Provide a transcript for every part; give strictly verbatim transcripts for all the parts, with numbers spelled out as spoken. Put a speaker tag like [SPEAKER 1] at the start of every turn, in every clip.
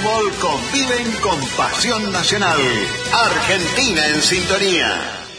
[SPEAKER 1] fútbol conviven con pasión nacional. Argentina en sintonía.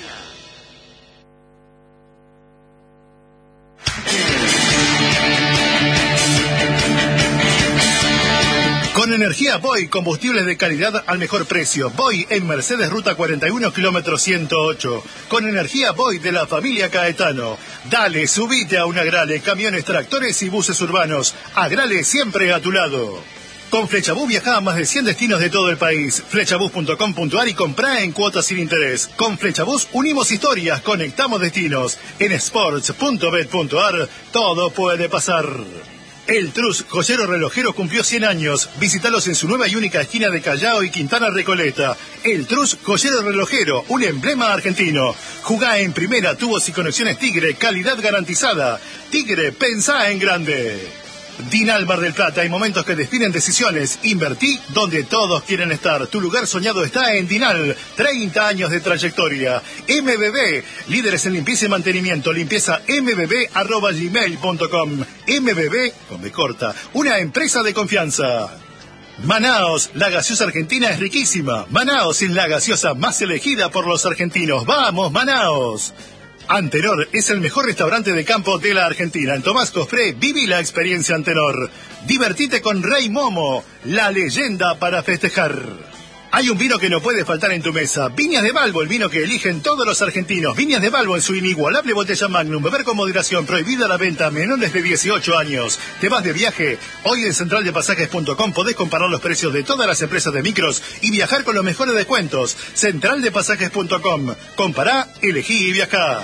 [SPEAKER 2] Con energía Boy, combustibles de calidad al mejor precio. Boy en Mercedes Ruta cuarenta y uno, kilómetro ciento ocho. Con energía Boy de la familia Caetano. Dale, subite a un Agrale, camiones, tractores y buses urbanos. Agrale siempre a tu lado. Con Flechabús viaja a más de cien destinos de todo el país. flechabús punto com punto ar y comprá en cuotas sin interés. Con Flechabús unimos historias, conectamos destinos. En sports punto bet punto ar todo puede pasar. El Trus, joyero relojero, cumplió cien años. Visítalos en su nueva y única esquina de Callao y Quintana Recoleta. El Trus, joyero relojero, un emblema argentino. Jugá en primera, tubos y conexiones Tigre, calidad garantizada. Tigre, pensá en grande. Dinal Mar del Plata, hay momentos que definen decisiones. Invertí donde todos quieren estar. Tu lugar soñado está en Dinal. treinta años de trayectoria. M B B, líderes en limpieza y mantenimiento. Limpieza mbb arroba gmail punto com. M B B, con B corta, una empresa de confianza. Manaos, la gaseosa argentina es riquísima. Manaos es la gaseosa más elegida por los argentinos. ¡Vamos, Manaos! Antenor es el mejor restaurante de campo de la Argentina. En Tomás Cofré, viví la experiencia Antenor. Divertite con Rey Momo, la leyenda para festejar. Hay un vino que no puede faltar en tu mesa. Viñas de Balbo, el vino que eligen todos los argentinos. Viñas de Balbo en su inigualable botella Magnum. Beber con moderación, prohibida la venta a menores de dieciocho años. ¿Te vas de viaje? Hoy en central de pasajes punto com podés comparar los precios de todas las empresas de micros y viajar con los mejores descuentos. central de pasajes punto com. Compará, elegí y viajá.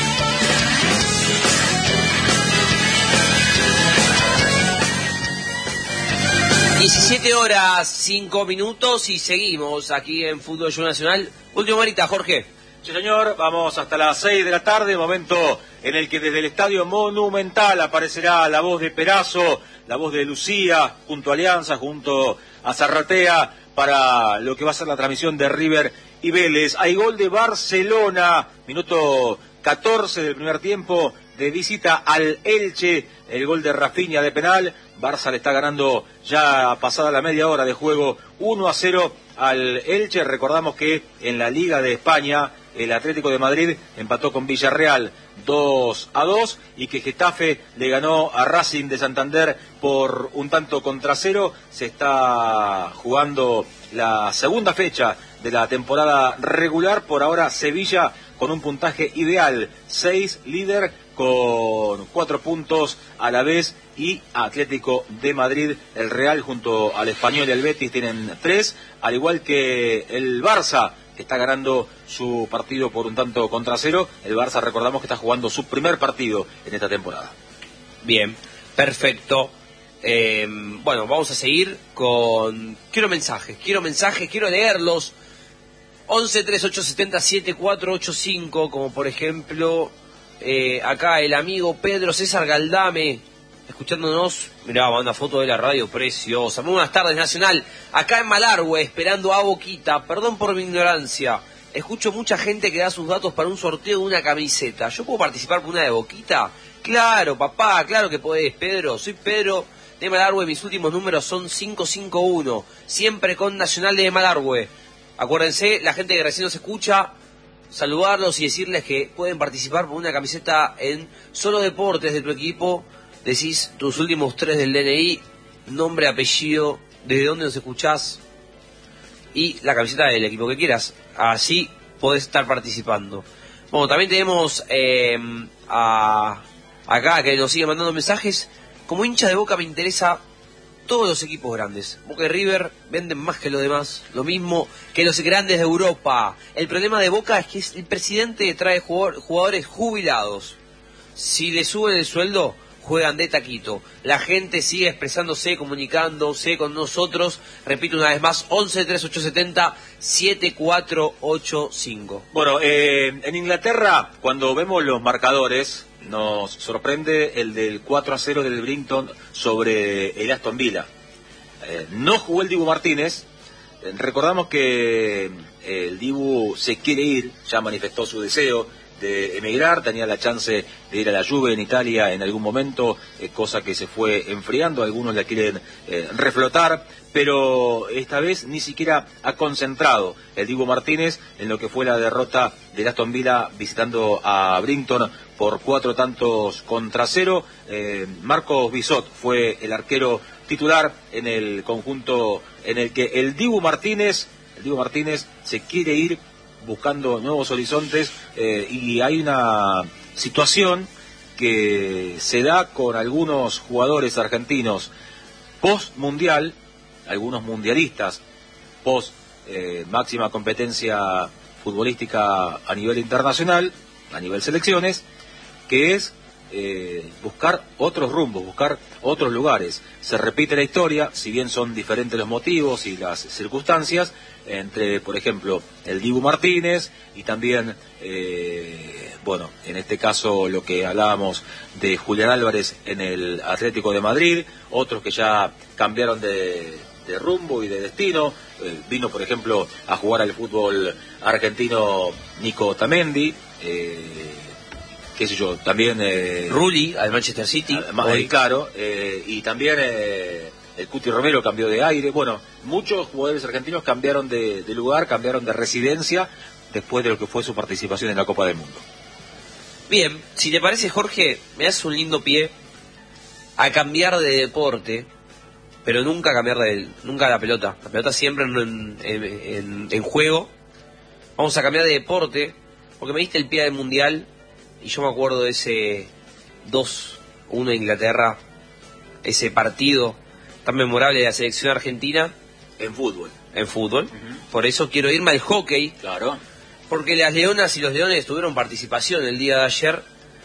[SPEAKER 3] diecisiete horas, cinco minutos y seguimos aquí en Fútbol Show Nacional. Última marita, Jorge.
[SPEAKER 4] Sí, señor, vamos hasta las seis de la tarde, momento en el que desde el Estadio Monumental aparecerá la voz de Perazo, la voz de Lucía, junto a Alianza, junto a Zarratea, para lo que va a ser la transmisión de River y Vélez. Hay gol de Barcelona, minuto catorce del primer tiempo, de visita al Elche, el gol de Rafinha de penal. Barça le está ganando ya pasada la media hora de juego uno a cero al Elche. Recordamos que en la Liga de España el Atlético de Madrid empató con Villarreal dos a dos y que Getafe le ganó a Racing de Santander por un tanto contra cero. Se está jugando la segunda fecha de la temporada regular. Por ahora Sevilla con un puntaje ideal, seis, líder con cuatro puntos a la vez, y Atlético de Madrid, el Real junto al Español y al Betis tienen tres, al igual que el Barça, que está ganando su partido por un tanto contra cero. El Barça, recordamos que está jugando su primer partido en esta temporada.
[SPEAKER 3] Bien, perfecto. Eh, bueno, vamos a seguir con... Quiero mensajes, quiero mensajes, quiero leerlos. once, treinta y ocho, setenta, setenta y cuatro ochenta y cinco, como por ejemplo, eh, acá el amigo Pedro César Galdame, escuchándonos. Mirá, manda foto de la radio, preciosa. Muy buenas tardes, Nacional. Acá en Malargüe, esperando a Boquita. Perdón por mi ignorancia. Escucho mucha gente que da sus datos para un sorteo de una camiseta. ¿Yo puedo participar por una de Boquita? Claro, papá, claro que podés, Pedro. Soy Pedro de Malargüe, mis últimos números son cinco cinco uno. Siempre con Nacional de Malargüe. Acuérdense, la gente que recién nos escucha, saludarlos y decirles que pueden participar por una camiseta en Solo Deportes de tu equipo. Decís tus últimos tres del D N I, nombre, apellido, desde dónde nos escuchás y la camiseta del equipo que quieras. Así podés estar participando. Bueno, también tenemos eh, a acá que nos sigue mandando mensajes. Como hincha de Boca me interesa todos los equipos grandes. Boca y River venden más que lo demás, lo mismo que los grandes de Europa. El problema de Boca es que el presidente trae jugadores jubilados. Si le suben el sueldo, juegan de taquito. La gente sigue expresándose, comunicándose con nosotros. Repito una vez más, once, treinta y ocho, setenta, setenta y cuatro ochenta y cinco.
[SPEAKER 4] Bueno, eh, en Inglaterra, cuando vemos los marcadores, nos sorprende el del cuatro a cero del Brighton sobre el Aston Villa. Eh, no jugó el Dibu Martínez. Eh, recordamos que eh, el Dibu se quiere ir, ya manifestó su deseo de emigrar, tenía la chance de ir a la Juve en Italia en algún momento, eh, cosa que se fue enfriando, algunos la quieren eh, reflotar, pero esta vez ni siquiera ha concentrado el Dibu Martínez en lo que fue la derrota del Aston Villa visitando a Brighton por cuatro tantos contra cero. Eh, Marcos Bisot fue el arquero titular en el conjunto en el que el Dibu Martínez, el Dibu Martínez se quiere ir buscando nuevos horizontes, eh, y hay una situación que se da con algunos jugadores argentinos post mundial, algunos mundialistas post eh, máxima competencia futbolística a nivel internacional, a nivel selecciones, que es eh, buscar otros rumbos, buscar otros lugares. Se repite la historia, si bien son diferentes los motivos y las circunstancias, entre, por ejemplo, el Dibu Martínez y también, eh, bueno, en este caso lo que hablábamos de Julián Álvarez en el Atlético de Madrid, otros que ya cambiaron de, de rumbo y de destino. Eh, vino, por ejemplo, a jugar al fútbol argentino Nico Otamendi, eh, qué sé yo, también... Eh,
[SPEAKER 3] Rulli, al Manchester City.
[SPEAKER 4] Más claro, eh, y también... Eh, el Cuti Romero cambió de aire. Bueno, muchos jugadores argentinos cambiaron de, de lugar, cambiaron de residencia después de lo que fue su participación en la Copa del Mundo.
[SPEAKER 3] Bien, si te parece, Jorge, me das un lindo pie a cambiar de deporte, pero nunca cambiar de nunca la pelota. La pelota siempre en, en, en, en juego. Vamos a cambiar de deporte, porque me diste el pie del Mundial, y yo me acuerdo de ese dos uno de Inglaterra, ese partido tan memorable de la selección argentina
[SPEAKER 4] en fútbol.
[SPEAKER 3] En fútbol.
[SPEAKER 4] Uh-huh.
[SPEAKER 3] Por eso quiero irme al hockey.
[SPEAKER 4] Claro.
[SPEAKER 3] Porque las Leonas y los Leones tuvieron participación el día de ayer.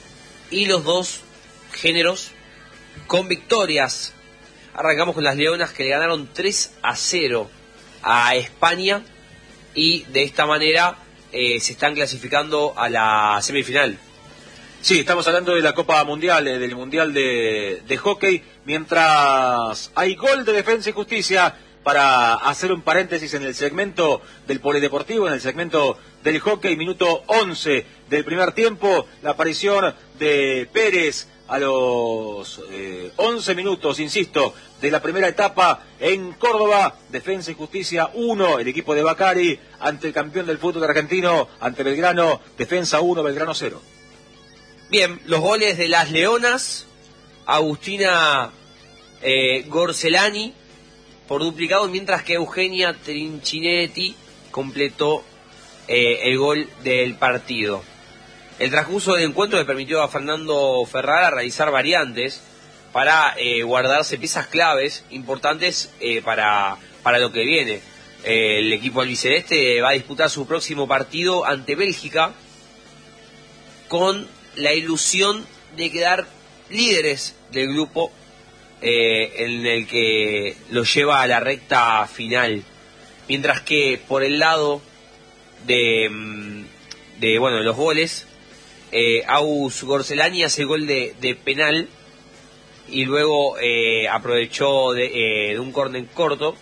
[SPEAKER 3] Y los dos géneros con victorias. Arrancamos con las Leonas, que le ganaron tres a cero a España. Y de esta manera eh, se están clasificando a la semifinal.
[SPEAKER 4] Sí, estamos hablando de la Copa Mundial, eh, del Mundial de, de Hockey, mientras hay gol de Defensa y Justicia, para hacer un paréntesis en el segmento del polideportivo, en el segmento del hockey, minuto once del primer tiempo, la aparición de Pérez a los eh, once minutos, insisto, de la primera etapa en Córdoba. Defensa y Justicia uno, el equipo de Bacari, ante el campeón del fútbol argentino, ante Belgrano. Defensa uno, Belgrano cero.
[SPEAKER 3] Bien, los goles de las Leonas: Agustina eh, Gorcelani por duplicado, mientras que Eugenia Trincinetti completó eh, el gol del partido. El transcurso del encuentro le permitió a Fernando Ferrara realizar variantes para eh, guardarse piezas claves importantes eh, para, para lo que viene. Eh, el equipo albiceleste va a disputar su próximo partido ante Bélgica con la ilusión de quedar líderes del grupo eh, en el que lo lleva a la recta final, mientras que por el lado de, de bueno, los goles, eh, Agus Gorcelani hace el gol de, de penal y luego eh, aprovechó de, eh, de un córner corto.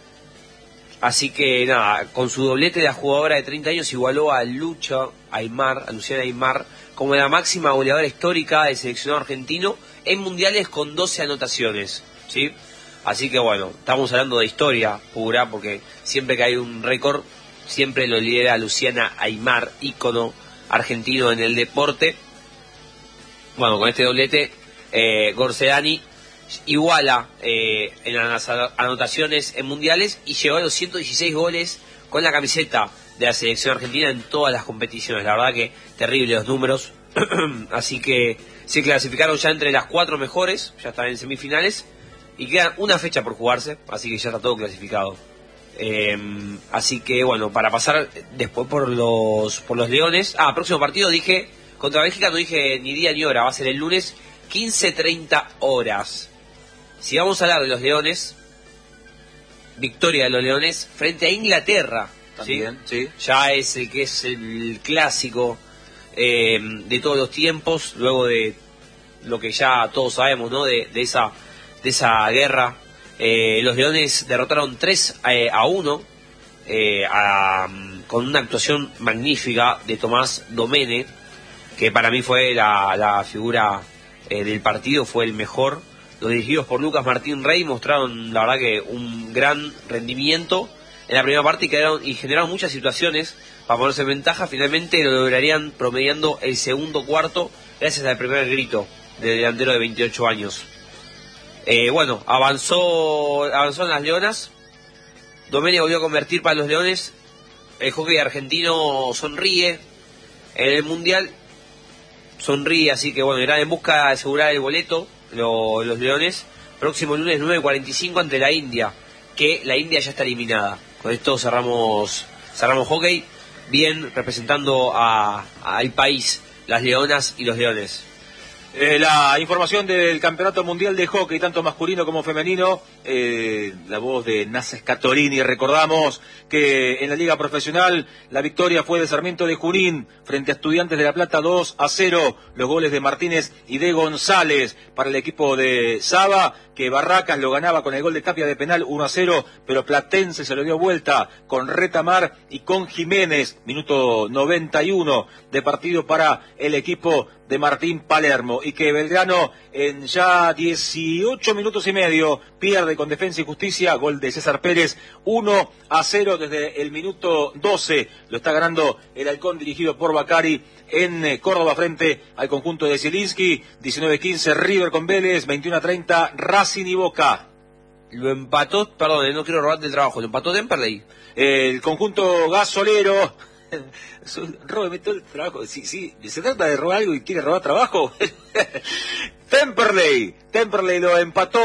[SPEAKER 3] Así que nada, con su doblete, la jugadora de treinta años igualó a Lucha Aymar, a Luciana Aymar, como la máxima goleadora histórica del seleccionado argentino en mundiales, con doce anotaciones, ¿sí? Así que bueno, estamos hablando de historia pura, porque siempre que hay un récord, siempre lo lidera Luciana Aymar, ícono argentino en el deporte. Bueno, con este doblete, eh, Gorcelani iguala eh, en las anotaciones en mundiales y llegó a los ciento dieciséis goles con la camiseta de la selección argentina en todas las competiciones. La verdad que terrible los números. Así que se clasificaron ya entre las cuatro mejores, ya están en semifinales y queda una fecha por jugarse, así que ya está todo clasificado. Eh, así que bueno, para pasar después por los por los Leones. Ah, próximo partido dije contra Bélgica, no dije ni día ni hora, va a ser el lunes quince treinta horas. Si vamos a hablar de los Leones, victoria de los Leones frente a Inglaterra.
[SPEAKER 4] También,
[SPEAKER 3] ¿sí?
[SPEAKER 4] Sí.
[SPEAKER 3] Ya es el que es el clásico eh, de todos los tiempos, luego de lo que ya todos sabemos, ¿no? De, de esa de esa guerra. Eh, los Leones derrotaron tres a uno eh, a, con una actuación magnífica de Tomás Domene, que para mí fue la, la figura eh, del partido, fue el mejor. Los dirigidos por Lucas Martín Rey mostraron, la verdad, que un gran rendimiento en la primera parte y, quedaron, y generaron muchas situaciones para ponerse en ventaja. Finalmente lo lograrían promediando el segundo cuarto gracias al primer grito del delantero de veintiocho años. Eh, bueno, avanzó, avanzó en las Leonas. Domenech volvió a convertir para los Leones. El hockey argentino sonríe en el Mundial. Sonríe, así que bueno, irán en busca de asegurar el boleto lo, los Leones. Próximo lunes nueve cuarenta y cinco ante la India, que la India ya está eliminada. Con esto cerramos cerramos hockey, bien representando a, a al país, las Leonas y los Leones.
[SPEAKER 4] Eh, la información del Campeonato Mundial de Hockey, tanto masculino como femenino, eh, la voz de Nasa Scatorini. Recordamos que en la Liga Profesional la victoria fue de Sarmiento de Junín frente a Estudiantes de La Plata dos a cero. Los goles de Martínez y de González para el equipo de Saba, que Barracas lo ganaba con el gol de Tapia de penal uno a cero, pero Platense se lo dio vuelta con Retamar y con Jiménez. Minuto noventa y uno de partido para el equipo de Martín Palermo, y que Belgrano en ya dieciocho minutos y medio pierde con Defensa y Justicia, gol de César Pérez, uno a cero desde el minuto doce, lo está ganando el Halcón dirigido por Bacari en Córdoba frente al conjunto de Zielinski. Diecinueve quince River con Vélez, veintiuno a treinta Racing y Boca.
[SPEAKER 3] Lo empató, perdón, no quiero robarte el trabajo, lo empató Temperley.
[SPEAKER 4] El conjunto gasolero róbeme todo el trabajo. Si, si se trata de robar algo y quiere robar trabajo, Temperley Temperley lo empató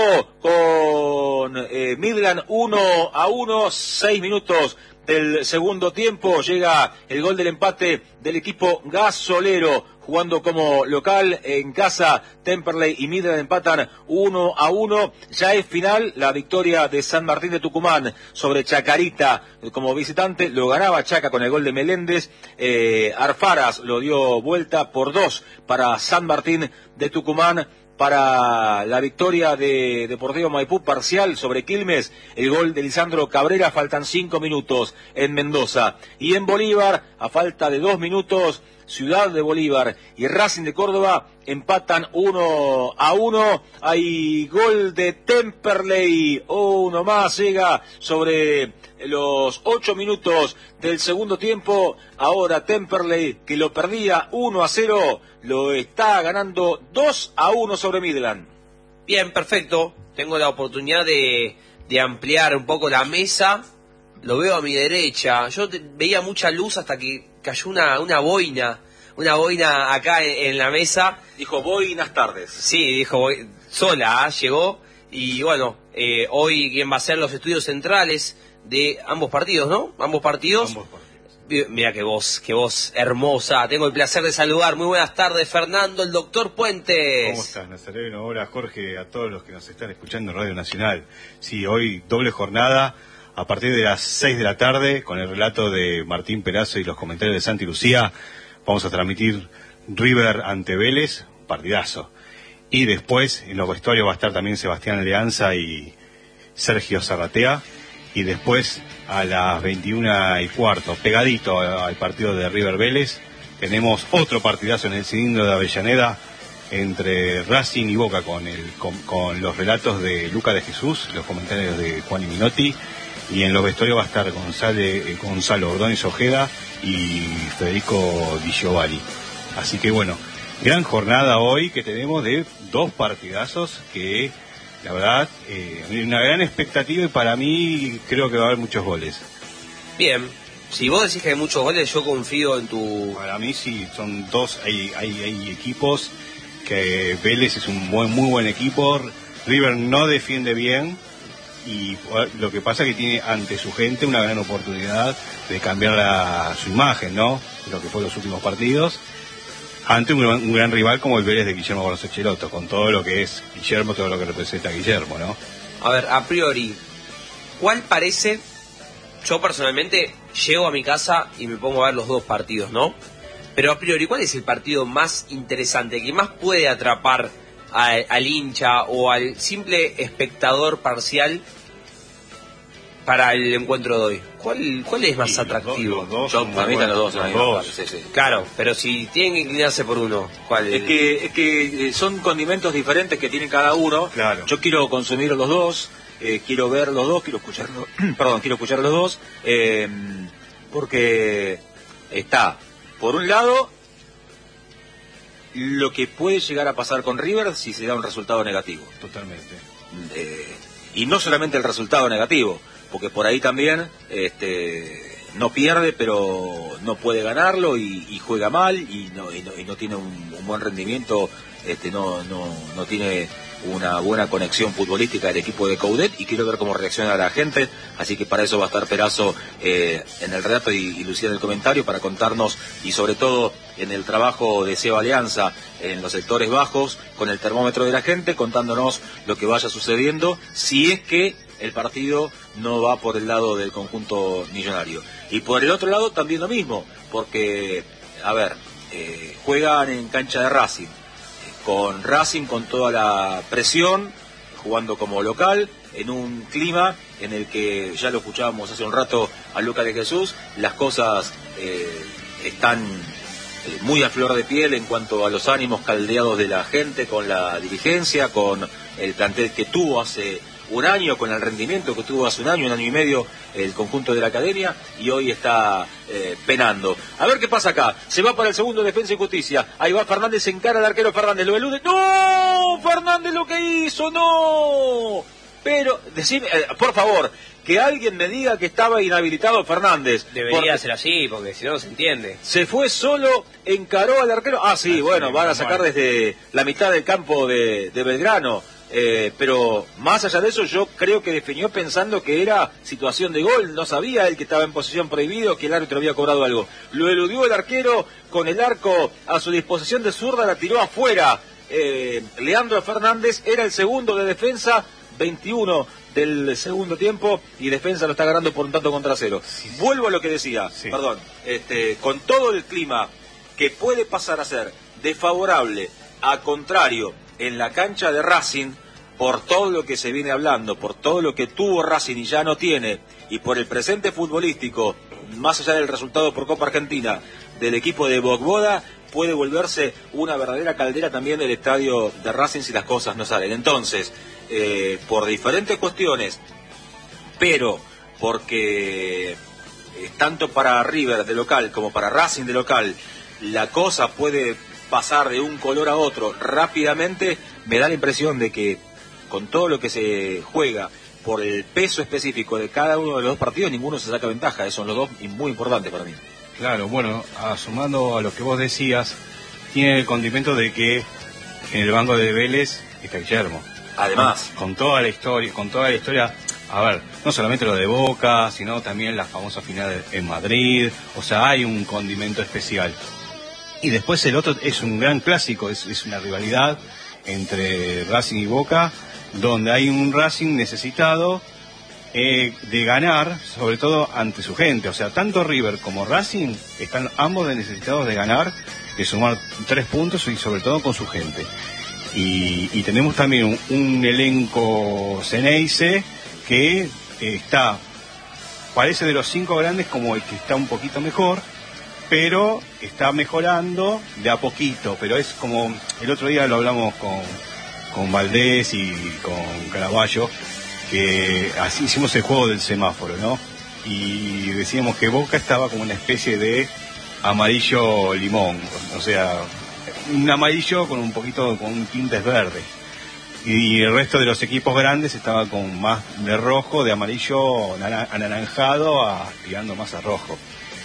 [SPEAKER 4] con eh, Midland uno a uno, seis minutos del segundo tiempo. Llega el gol del empate del equipo gasolero, jugando como local en casa. Temperley y Midland empatan uno a uno. Ya es final la victoria de San Martín de Tucumán sobre Chacarita como visitante. Lo ganaba Chaca con el gol de Meléndez. Eh, Arfaras lo dio vuelta por dos para San Martín de Tucumán. Para la victoria de Deportivo Maipú parcial sobre Quilmes, el gol de Lisandro Cabrera. Faltan cinco minutos en Mendoza. Y en Bolívar, a falta de dos minutos, Ciudad de Bolívar y Racing de Córdoba empatan uno a uno. Hay gol de Temperley, uno más, llega sobre los ocho minutos del segundo tiempo. Ahora Temperley, que lo perdía uno a cero, lo está ganando dos a uno sobre Midland.
[SPEAKER 3] Bien, perfecto. Tengo la oportunidad de, de ampliar un poco la mesa. Lo veo a mi derecha. Yo te, veía mucha luz hasta que cayó una, una boina. Una boina acá en, en la mesa.
[SPEAKER 4] Dijo, buenas tardes.
[SPEAKER 3] Sí, dijo, voy, sola, ¿eh? Llegó. Y bueno, eh, hoy quien va a ser los estudios centrales de ambos partidos, ¿no? Ambos partidos.
[SPEAKER 5] Ambos partidos.
[SPEAKER 3] Mira qué voz, qué voz hermosa. Tengo el placer de saludar. Muy buenas tardes, Fernando, el doctor Puentes.
[SPEAKER 5] ¿Cómo estás, Nazareno? Hola, Jorge, a todos los que nos están escuchando en Radio Nacional. Sí, hoy doble jornada a partir de las seis de la tarde con el relato de Martín Perazo y los comentarios de Santi Lucía. Vamos a transmitir River ante Vélez, partidazo. Y después en los vestuarios va a estar también Sebastián Aleanza y Sergio Zarratea. Y después a las veintiuna y cuarto, pegadito al partido de River Vélez, tenemos otro partidazo en el cilindro de Avellaneda entre Racing y Boca con, el, con, con los relatos de Luca de Jesús, los comentarios de Juan y Minotti. Y en los vestuarios va a estar González, Gonzalo Ordóñez Ojeda y Federico Di Giovanni. Así que bueno, gran jornada hoy que tenemos de dos partidazos que, la verdad, eh, una gran expectativa y para mí creo que va a haber muchos goles.
[SPEAKER 3] Bien, si vos decís que hay muchos goles, yo confío en tu...
[SPEAKER 5] Para mí sí, son dos, hay, hay, hay equipos que Vélez es un buen, muy buen equipo, River no defiende bien. Y lo que pasa es que tiene ante su gente una gran oportunidad de cambiar la, su imagen, ¿no? Lo que fue los últimos partidos, ante un, un gran rival como el Vélez de Guillermo Barros Echelotto, con todo lo que es Guillermo, todo lo que representa a Guillermo, ¿no?
[SPEAKER 3] A ver, a priori, ¿cuál parece? Yo personalmente llego a mi casa y me pongo a ver los dos partidos, ¿no? Pero a priori, ¿cuál es el partido más interesante, que más puede atrapar al, al hincha o al simple espectador parcial para el encuentro de hoy? ¿Cuál, cuál es más
[SPEAKER 5] Y
[SPEAKER 3] atractivo?
[SPEAKER 5] Los, dos,
[SPEAKER 4] Yo, para mí están los dos.
[SPEAKER 5] los
[SPEAKER 4] ahí,
[SPEAKER 5] dos.
[SPEAKER 4] sí, sí.
[SPEAKER 3] Claro, pero si tienen que inclinarse por uno, ¿cuál
[SPEAKER 4] Es que, es que eh, son condimentos diferentes que tienen cada uno.
[SPEAKER 5] Claro.
[SPEAKER 4] Yo quiero consumir los dos, eh, quiero ver los dos, quiero escucharlos, perdón, quiero escuchar los dos, eh, porque está, por un lado, lo que puede llegar a pasar con River si se da un resultado negativo.
[SPEAKER 5] Totalmente.
[SPEAKER 4] Eh, y no solamente el resultado negativo, porque por ahí también este, no pierde, pero no puede ganarlo y, y juega mal y no, y no, y no tiene un, un buen rendimiento, este, no, no, no tiene una buena conexión futbolística del equipo de Coudet, y quiero ver cómo reacciona la gente, así que para eso va a estar Perazo eh, en el relato y, y Lucía en el comentario para contarnos, y sobre todo en el trabajo de Seba Alianza en los sectores bajos con el termómetro de la gente, contándonos lo que vaya sucediendo si es que el partido no va por el lado del conjunto millonario. Y por el otro lado también lo mismo, porque, a ver, eh, juegan en cancha de Racing, con Racing con toda la presión, jugando como local, en un clima en el que, ya lo escuchábamos hace un rato a Lucas de Jesús, las cosas eh, están eh, muy a flor de piel en cuanto a los ánimos caldeados de la gente, con la dirigencia, con el plantel que tuvo hace un año, con el rendimiento que tuvo hace un año, un año y medio, el conjunto de la academia, y hoy está eh, penando. A ver qué pasa acá. Se va para el segundo, Defensa y Justicia. Ahí va Fernández, encara al arquero Fernández, lo elude. ¡No! Fernández lo que hizo, no. Pero, decime, eh, por favor, que alguien me diga que estaba inhabilitado Fernández.
[SPEAKER 3] Debería
[SPEAKER 4] porque
[SPEAKER 3] ser así, porque si no, no se entiende.
[SPEAKER 4] se fue solo, encaró al arquero. Ah, sí,
[SPEAKER 5] Ah,
[SPEAKER 4] bueno,
[SPEAKER 5] sí,
[SPEAKER 4] van a
[SPEAKER 5] normal.
[SPEAKER 4] sacar desde la mitad del campo de, de Belgrano. Eh, pero más allá de eso, yo creo que definió pensando que era situación de gol. No sabía él que estaba en posición prohibido, que el árbitro había cobrado algo. Lo eludió el arquero con el arco a su disposición de zurda, la tiró afuera. Eh, Leandro Fernández era el segundo de Defensa, veintiuno del segundo tiempo, y Defensa lo está ganando por un tanto contra cero. Vuelvo a lo que decía,
[SPEAKER 5] Sí.
[SPEAKER 4] perdón, este, con todo el clima que puede pasar a ser desfavorable a contrario en la cancha de Racing, por todo lo que se viene hablando, por todo lo que tuvo Racing y ya no tiene, y por el presente futbolístico, más allá del resultado por Copa Argentina del equipo de Bogboda, puede volverse una verdadera caldera también del estadio de Racing si las cosas no salen. Entonces, eh, por diferentes cuestiones, pero porque eh, tanto para River de local como para Racing de local, la cosa puede pasar de un color a otro rápidamente, me da la impresión de que con todo lo que se juega, por el peso específico de cada uno de los dos partidos, ninguno se saca ventaja. Eso son los dos y muy importantes para mí.
[SPEAKER 5] Claro, bueno, sumando a lo que vos decías, tiene el condimento de que en el banco de Vélez está Guillermo.
[SPEAKER 4] Además,
[SPEAKER 5] Con, con toda la historia, con toda la historia, a ver, no solamente lo de Boca, sino también la famosa final en Madrid, o sea, hay un condimento especial. Y después el otro es un gran clásico, es, es una rivalidad entre Racing y Boca, donde hay un Racing necesitado eh, de ganar, sobre todo ante su gente. O sea, tanto River como Racing están ambos necesitados de ganar, de sumar tres puntos y sobre todo con su gente. Y, y tenemos también un, un elenco Ceneice que eh, está, parece de los cinco grandes como el que está un poquito mejor, pero está mejorando de a poquito. Pero es como, el otro día lo hablamos con, con Valdés y con Caraballo, que así hicimos el juego del semáforo, ¿no? Y decíamos que Boca estaba como una especie de amarillo limón, o sea, un amarillo con un poquito, con un tintes verde. Y el resto de los equipos grandes estaba con más de rojo, de amarillo anaranjado, a, tirando más a rojo.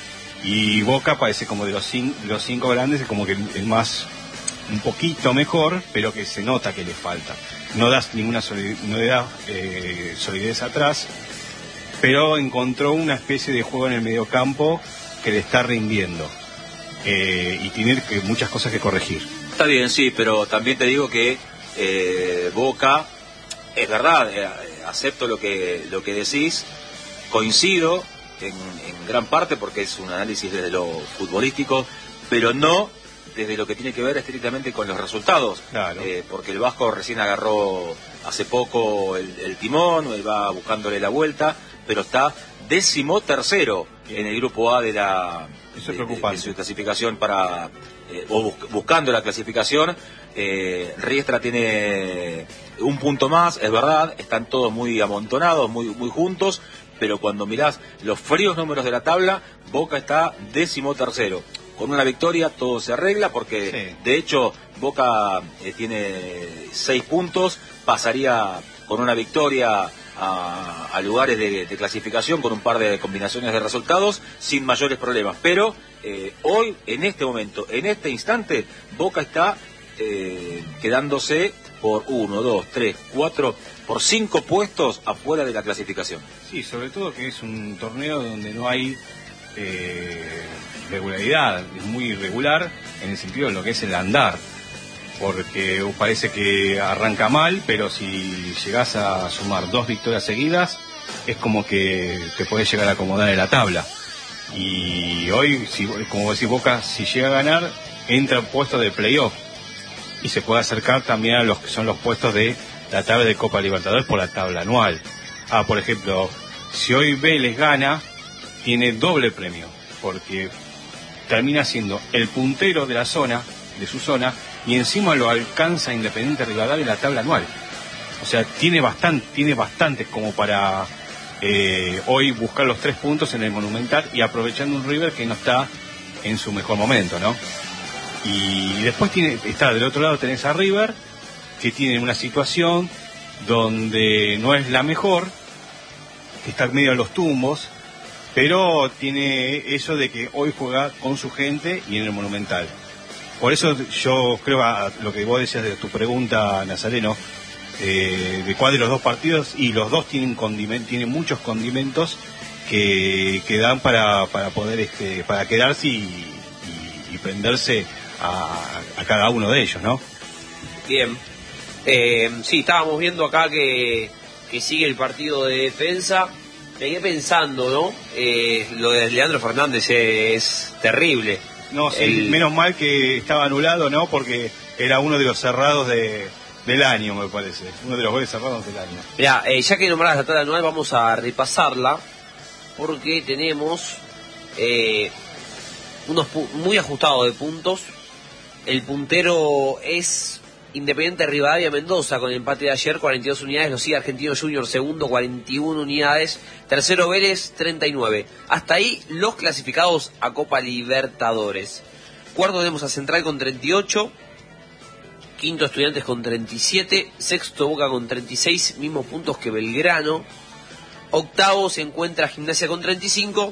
[SPEAKER 5] Y Boca parece como de los, cinco, de los cinco grandes, como que el más, un poquito mejor, pero que se nota que le falta. No da ninguna solidez, no le da eh, solidez atrás, pero encontró una especie de juego en el mediocampo que le está rindiendo. Eh, y tiene que, muchas cosas que corregir.
[SPEAKER 4] está bien, sí, pero también te digo que eh, Boca, es verdad, eh, acepto lo que, lo que decís, coincido en, en gran parte porque es un análisis desde lo futbolístico, pero no desde lo que tiene que ver estrictamente con los resultados,
[SPEAKER 5] claro.
[SPEAKER 4] eh, porque el Vasco recién agarró hace poco el, el timón, él va buscándole la vuelta, pero está décimo tercero en el grupo A de la
[SPEAKER 5] Eso es
[SPEAKER 4] de,
[SPEAKER 5] preocupante.
[SPEAKER 4] de su clasificación para eh, o bus, buscando la clasificación. eh, Riestra tiene un punto más, es verdad, están todos muy amontonados, muy muy juntos, pero cuando mirás los fríos números de la tabla, Boca está décimo tercero. Con una victoria todo se arregla, porque
[SPEAKER 5] sí.
[SPEAKER 4] de hecho Boca eh, tiene seis puntos, pasaría con una victoria a, a lugares de, de clasificación con un par de combinaciones de resultados sin mayores problemas. Pero eh, hoy, en este momento, en este instante, Boca está eh, quedándose por uno, dos, tres, cuatro, por cinco puestos afuera de la clasificación.
[SPEAKER 5] Sí, sobre todo que es un torneo donde no hay eh, regularidad, es muy irregular en el sentido de lo que es el andar, porque parece que arranca mal, pero si llegás a sumar dos victorias seguidas, es como que te podés llegar a acomodar en la tabla. Y hoy, si, como decís Boca, si llega a ganar, entra en puestos de playoff y se puede acercar también a los que son los puestos de la tabla de Copa Libertadores por la tabla anual. Ah, por ejemplo, si hoy Vélez gana, tiene doble premio, porque termina siendo el puntero de la zona, de su zona, y encima lo alcanza Independiente Rivadavia en la tabla anual. O sea, tiene bastante, tiene bastantes como para eh, hoy buscar los tres puntos en el Monumental, y aprovechando un River que no está en su mejor momento, ¿no? Y después tiene, está del otro lado tenés a River, que tiene una situación donde no es la mejor, que está en medio de los tumbos, pero tiene eso de que hoy juega con su gente y en el Monumental. Por eso yo creo a lo que vos decías de tu pregunta, Nazareno, eh, de cuál de los dos partidos, y los dos tienen condiment, tienen muchos condimentos que, que dan para, para poder este, para quedarse y, y, y prenderse a, a cada uno de ellos, ¿no?
[SPEAKER 3] Bien. Eh, sí, estábamos viendo acá que, que sigue el partido de Defensa. Me quedé pensando, ¿no? Eh, lo de Leandro Fernández es terrible.
[SPEAKER 5] No, sí,
[SPEAKER 3] el...
[SPEAKER 5] menos mal que estaba anulado, ¿no? Porque era uno de los cerrados de, del año, me parece. Uno de los goles cerrados del año.
[SPEAKER 3] Mirá, eh, ya que nombrás la tabla anual, vamos a repasarla, porque tenemos eh, unos pu- muy ajustados de puntos. El puntero es Independiente Rivadavia Mendoza, con el empate de ayer, cuarenta y dos unidades. Lo sigue Argentinos Junior, segundo, cuarenta y una unidades. Tercero Vélez, treinta y nueve. Hasta ahí los clasificados a Copa Libertadores. Cuarto tenemos a Central con treinta y ocho. Quinto Estudiantes con treinta y siete. Sexto Boca con treinta y seis, mismos puntos que Belgrano. Octavo se encuentra Gimnasia con treinta y cinco.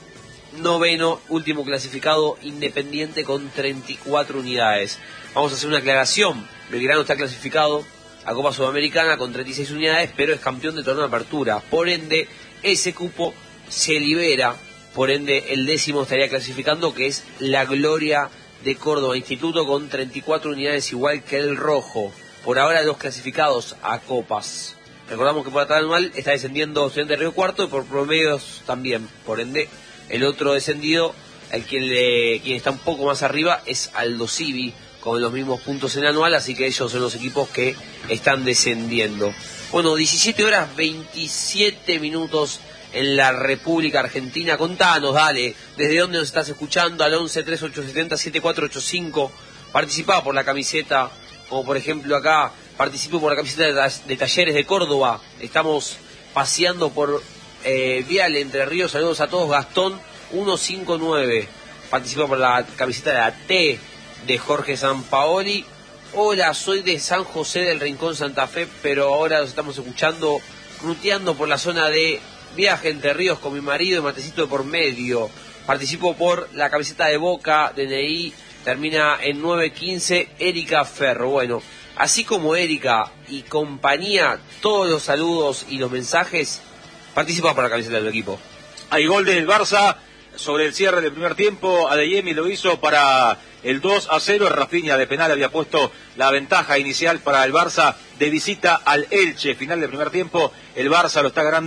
[SPEAKER 3] Noveno, último clasificado, Independiente con treinta y cuatro unidades. Vamos a hacer una aclaración. Belgrano está clasificado a Copa Sudamericana con treinta y seis unidades, pero es campeón de torneo de apertura. Por ende, ese cupo se libera. Por ende, el décimo estaría clasificando, que es la Gloria de Córdoba Instituto, con treinta y cuatro unidades, igual que el Rojo. Por ahora, los clasificados a Copas. Recordamos que por la tabla anual está descendiendo Estudiantes de Río Cuarto, y por promedios también. Por ende, el otro descendido, el quien, le, quien está un poco más arriba, es Aldo Civi, con los mismos puntos en anual, así que ellos son los equipos que están descendiendo. Bueno, diecisiete horas veintisiete minutos en la República Argentina. Contanos, dale, desde dónde nos estás escuchando, al once tres ocho siete cero siete cuatro ocho cinco. Participá por la camiseta, como por ejemplo acá, participo por la camiseta de, de Talleres de Córdoba. Estamos paseando por eh, Vial, Entre Ríos. Saludos a todos. Gastón ciento cincuenta y nueve. Participa por la camiseta de la T de Jorge Sampaoli. Hola, soy de San José del Rincón, Santa Fe, pero ahora los estamos escuchando ruteando por la zona de Viaje Entre Ríos con mi marido y matecito de por medio. Participo por la camiseta de Boca, D N I termina en nueve quince, Erika Ferro. Bueno, así como Erika y compañía, todos los saludos y los mensajes, participa por la camiseta del equipo.
[SPEAKER 4] Hay gol del Barça sobre el cierre del primer tiempo. Adeyemi lo hizo para el dos a cero. Rafinha de penal había puesto la ventaja inicial para el Barça de visita al Elche. Final del primer tiempo, el Barça lo está ganando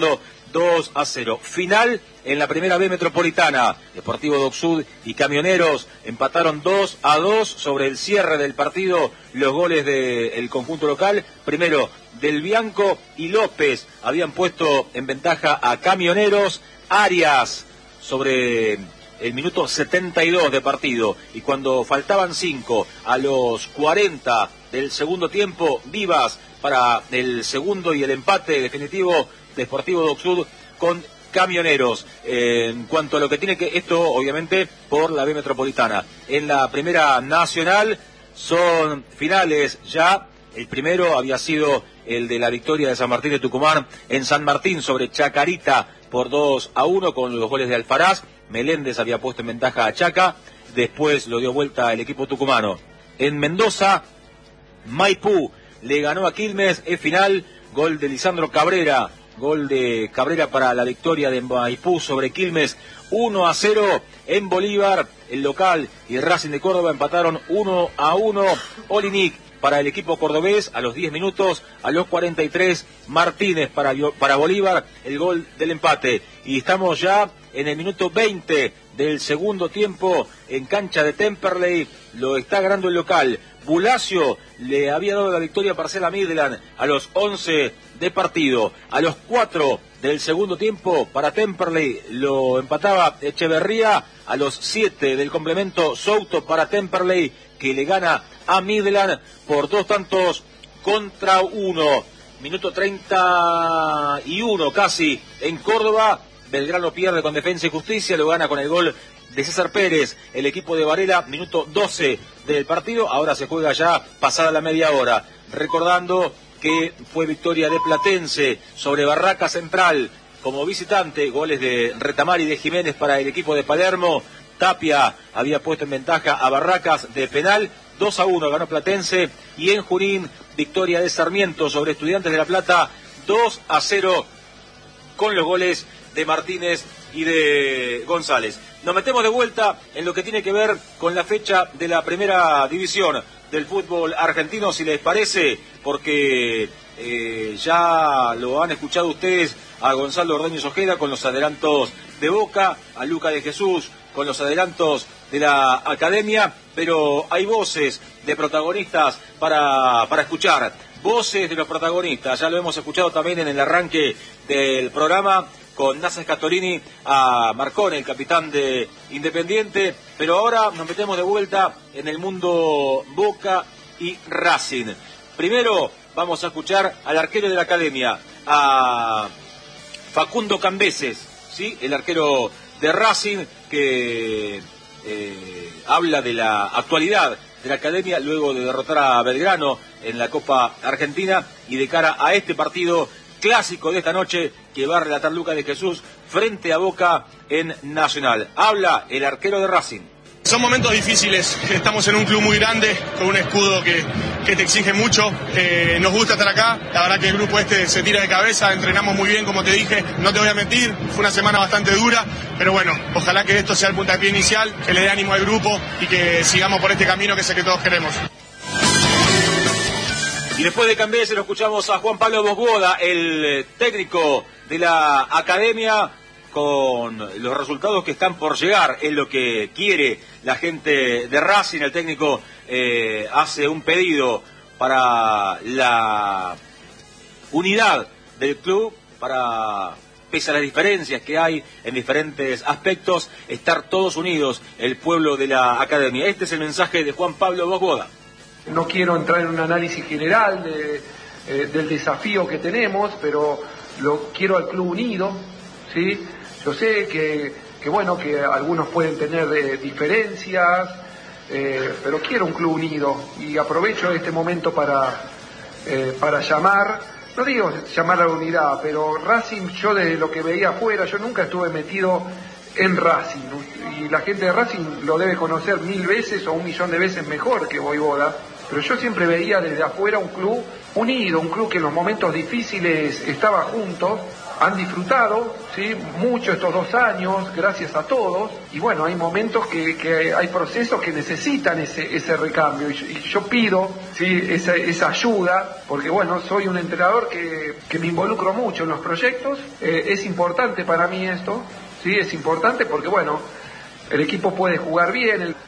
[SPEAKER 4] dos a cero. Final en la primera B metropolitana. Deportivo Docksud y Camioneros empataron dos a dos sobre el cierre del partido. Los goles del conjunto local, primero Del Bianco y López, habían puesto en ventaja a Camioneros. Arias sobre el minuto setenta y dos de partido, y cuando faltaban cinco a los cuarenta del segundo tiempo, Vivas para el segundo y el empate definitivo de Deportivo Docksud con Camioneros. Eh, en cuanto a lo que tiene que, esto obviamente por la B metropolitana. En la primera nacional son finales ya. El primero había sido el de la victoria de San Martín de Tucumán en San Martín sobre Chacarita por dos a uno con los goles de Alfaraz. Meléndez había puesto en ventaja a Chaca, después lo dio vuelta el equipo tucumano. En Mendoza, Maipú le ganó a Quilmes, es final, gol de Lisandro Cabrera, gol de Cabrera para la victoria de Maipú sobre Quilmes, uno a cero. En Bolívar, el local y Racing de Córdoba empataron uno a uno. Olinic para el equipo cordobés a los diez minutos, a los cuarenta y tres Martínez para, para Bolívar, el gol del empate. Y estamos ya en el minuto veinte del segundo tiempo en cancha de Temperley, lo está ganando el local. Bulacio le había dado la victoria parcial a Midland a los once de partido. A los cuatro del segundo tiempo para Temperley lo empataba Echeverría. A los siete del complemento Souto para Temperley, que le gana a Midland por dos tantos contra uno. Minuto treinta y uno casi en Córdoba. Belgrano pierde con Defensa y Justicia, lo gana con el gol de César Pérez, el equipo de Varela, minuto doce del partido. Ahora se juega ya pasada la media hora. Recordando que fue victoria de Platense sobre Barraca Central como visitante, goles de Retamar y de Jiménez para el equipo de Palermo. Tapia había puesto en ventaja a Barracas de penal, dos a uno ganó Platense. Y en Junín, victoria de Sarmiento sobre Estudiantes de La Plata, dos a cero con los goles de Martínez y de González. Nos metemos de vuelta en lo que tiene que ver con la fecha de la primera división del fútbol argentino, si les parece, porque eh, ya lo han escuchado ustedes a Gonzalo Ordóñez Ojeda con los adelantos de Boca, a Luca de Jesús con los adelantos de la Academia, pero hay voces de protagonistas para, para escuchar. Voces de los protagonistas, ya lo hemos escuchado también en el arranque del programa con Nasa Scatolini a Marcone, el capitán de Independiente, pero ahora nos metemos de vuelta en el mundo Boca y Racing. Primero vamos a escuchar al arquero de la Academia, a Facundo Cambeses, ¿sí? El arquero de Racing, que eh, habla de la actualidad de la Academia luego de derrotar a Belgrano en la Copa Argentina y de cara a este partido clásico de esta noche que va a relatar Luca de Jesús frente a Boca en Nacional. Habla el arquero de Racing.
[SPEAKER 6] Son momentos difíciles, estamos en un club muy grande, con un escudo que, que te exige mucho, eh, nos gusta estar acá, la verdad que el grupo este se tira de cabeza, entrenamos muy bien como te dije, no te voy a mentir, fue una semana bastante dura, pero bueno, ojalá que esto sea el puntapié inicial, que le dé ánimo al grupo y que sigamos por este camino que sé que todos queremos.
[SPEAKER 4] Y después de Cambeses lo escuchamos a Juan Pablo Bosboda, el técnico de la Academia, con los resultados que están por llegar, es lo que quiere la gente de Racing. El técnico eh, hace un pedido para la unidad del club, para, pese a las diferencias que hay en diferentes aspectos, estar todos unidos, el pueblo de la Academia. Este es el mensaje de Juan Pablo Bosboda.
[SPEAKER 7] No quiero entrar en un análisis general de, eh, del desafío que tenemos, pero lo quiero al club unido, ¿sí? Yo sé que, que bueno, que algunos pueden tener eh, diferencias, eh, pero quiero un club unido y aprovecho este momento para, eh, para llamar, no digo llamar a la unidad, pero Racing, yo de lo que veía afuera, yo nunca estuve metido en Racing, y la gente de Racing lo debe conocer mil veces o un millón de veces mejor que Voivoda, pero yo siempre veía desde afuera un club unido, un club que en los momentos difíciles estaba junto, han disfrutado, ¿sí?, mucho estos dos años, gracias a todos, y bueno, hay momentos que, que hay procesos que necesitan ese, ese recambio, y yo, y yo pido, ¿sí?, esa, esa ayuda, porque bueno, soy un entrenador que, que me involucro mucho en los proyectos, eh, es importante para mí esto, ¿sí?, es importante porque bueno, el equipo puede jugar bien, el...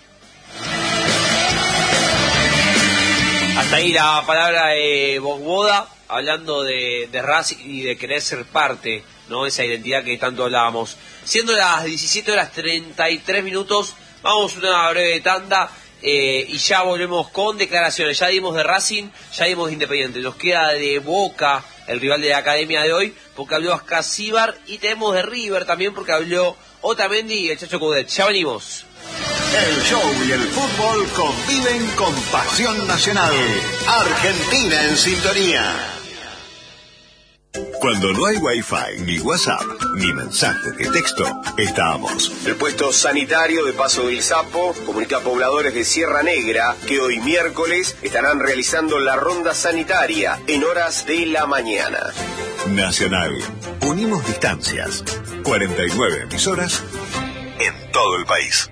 [SPEAKER 3] Hasta ahí la palabra de Boda, hablando de, de Racing y de querer ser parte, ¿no? Esa identidad que tanto hablábamos. Siendo las diecisiete horas treinta y tres minutos, vamos a una breve tanda eh, y ya volvemos con declaraciones. Ya dimos de Racing, ya dimos de Independiente. Nos queda de Boca, el rival de la academia de hoy, porque habló Ascasíbar, y tenemos de River también porque habló Otamendi y el Chacho Coudet. Ya venimos.
[SPEAKER 1] El show y el fútbol conviven con pasión nacional. Argentina en sintonía. Cuando no hay wifi, ni WhatsApp, ni mensajes de texto, estamos.
[SPEAKER 8] El puesto sanitario de Paso del Sapo comunica a pobladores de Sierra Negra que hoy miércoles estarán realizando la ronda sanitaria en horas de la mañana.
[SPEAKER 1] Nacional. Unimos distancias. cuarenta y nueve emisoras en todo el país.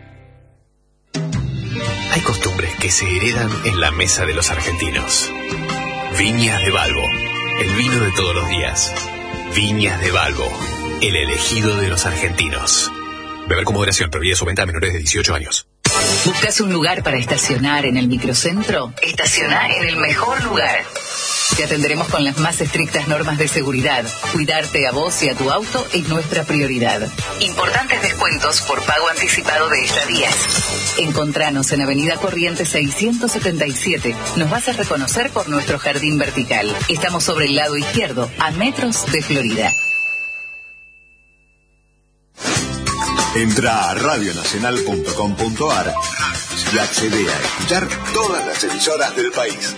[SPEAKER 9] Hay costumbres que se heredan en la mesa de los argentinos. Viñas de Balbo, el vino de todos los días. Viñas de Balbo, el elegido de los argentinos. Beber con moderación, prohibida su venta a menores de dieciocho años.
[SPEAKER 10] ¿Buscas un lugar para estacionar en el microcentro? Estaciona en el mejor lugar. Te atenderemos con las más estrictas normas de seguridad. Cuidarte a vos y a tu auto es nuestra prioridad. Importantes descuentos por pago anticipado de estadías. Encontranos en Avenida Corrientes seiscientos setenta y siete. Nos vas a reconocer por nuestro jardín vertical. Estamos sobre el lado izquierdo, a metros de Florida.
[SPEAKER 1] Entra a radio nacional punto com punto a r y accede a escuchar todas las emisoras del país.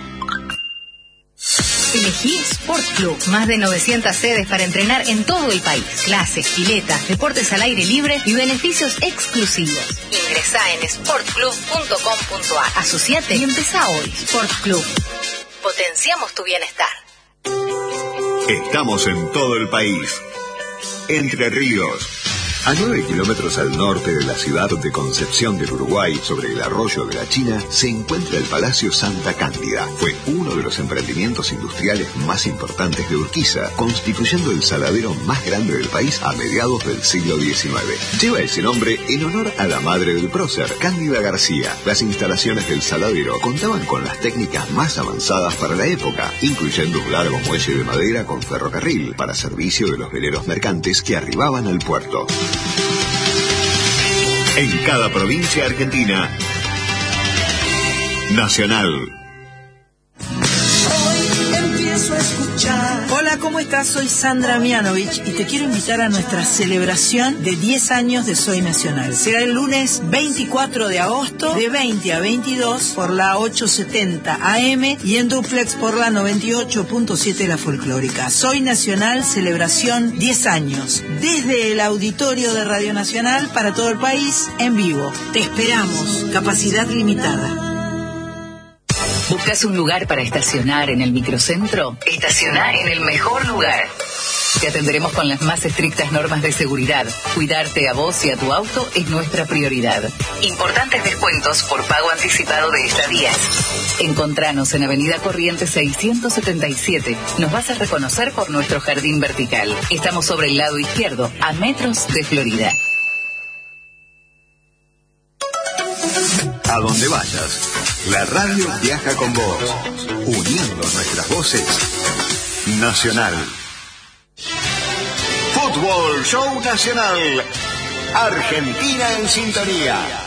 [SPEAKER 11] Elegí Sport Club. Más de novecientas sedes para entrenar en todo el país. Clases, piletas, deportes al aire libre y beneficios exclusivos. Ingresá en sport club punto com punto a r. Asociate y empezá hoy. Sport Club. Potenciamos tu bienestar.
[SPEAKER 1] Estamos en todo el país. Entre Ríos. A nueve kilómetros al norte de la ciudad de Concepción del Uruguay, sobre el arroyo de la China, se encuentra el Palacio Santa Cándida. Fue uno de los emprendimientos industriales más importantes de Urquiza, constituyendo el saladero más grande del país a mediados del siglo diecinueve. Lleva ese nombre en honor a la madre del prócer, Cándida García. Las instalaciones del saladero contaban con las técnicas más avanzadas para la época, incluyendo un largo muelle de madera con ferrocarril para servicio de los veleros mercantes que arribaban al puerto. En cada provincia argentina, Nacional.
[SPEAKER 12] Hoy empiezo a escuchar. Hola, ¿cómo estás? Soy Sandra Mianovich y te quiero invitar a nuestra celebración de diez años de Soy Nacional. Será el lunes veinticuatro de agosto de veinte a veintidós por la ochocientos setenta A M y en duplex por la noventa y ocho punto siete La Folclórica. Soy Nacional, celebración diez años. Desde el auditorio de Radio Nacional para todo el país, en vivo. Te esperamos. Capacidad limitada.
[SPEAKER 10] ¿Buscas un lugar para estacionar en el microcentro? Estaciona en el mejor lugar. Te atenderemos con las más estrictas normas de seguridad. Cuidarte a vos y a tu auto es nuestra prioridad. Importantes descuentos por pago anticipado de estadías. Encontranos en Avenida Corrientes seiscientos setenta y siete. Nos vas a reconocer por nuestro jardín vertical. Estamos sobre el lado izquierdo, a metros de Florida.
[SPEAKER 1] A donde vayas, la radio viaja con vos, uniendo nuestras voces. Nacional. Fútbol Show Nacional. Argentina en sintonía.